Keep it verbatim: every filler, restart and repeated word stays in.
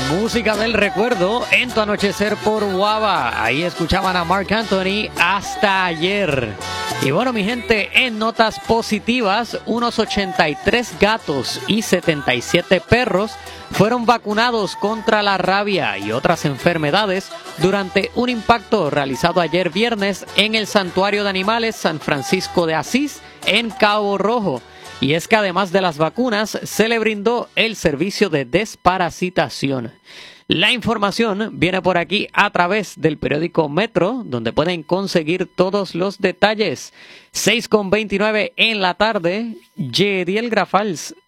Música del recuerdo en tu anochecer por Guava. Ahí escuchaban a Marc Anthony hasta ayer. Y bueno, mi gente, en notas positivas, unos ochenta y tres gatos y setenta y siete perros fueron vacunados contra la rabia y otras enfermedades durante un impacto realizado ayer viernes en el Santuario de Animales San Francisco de Asís, en Cabo Rojo. Y es que además de las vacunas, se le brindó el servicio de desparasitación. La información viene por aquí a través del periódico Metro, donde pueden conseguir todos los detalles. seis con veintinueve en la tarde, Yediel Grafals